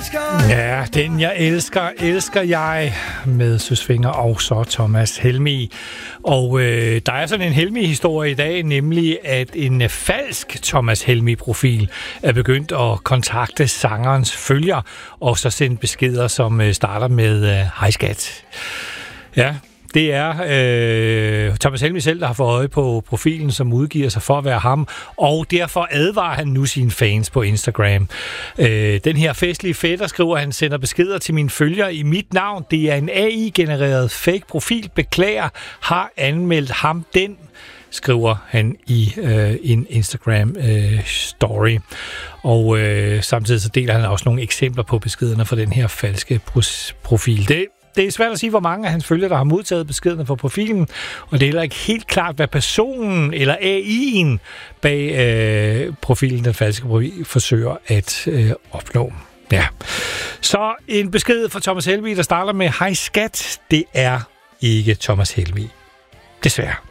Ja, den jeg elsker jeg med Søs Fenger og så Thomas Helmig. Og der er sådan en Helmig-historie i dag, nemlig at en falsk Thomas Helmig-profil er begyndt at kontakte sangerens følger og så sende beskeder, som starter med hej skat. Ja, det er Thomas Helmig selv, der har fået øje på profilen, som udgiver sig for at være ham, og derfor advarer han nu sine fans på Instagram. Den her festlige fætter, skriver han, sender beskeder til mine følgere i mit navn. Det er en AI-genereret fake profil. Beklager, har anmeldt ham den, skriver han i en Instagram-story. Og samtidig så deler han også nogle eksempler på beskederne fra den her falske profil. Det er svært at sige, hvor mange af hans følgere, der har modtaget beskederne fra profilen, og det er heller ikke helt klart, hvad personen eller AI'en bag profilen, den falske profil, forsøger at opnå. Ja. Så en besked fra Thomas Helmig, der starter med hej skat. Det er ikke Thomas Helmig. Desværre.